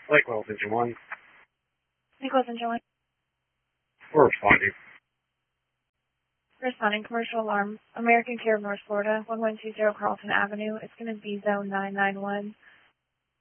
Lake Wells Engine 1. Lake Wells Engine 1. We're responding. Responding, commercial alarm. American Care of North Florida, 1120 Carlton Avenue. It's going to be zone 991.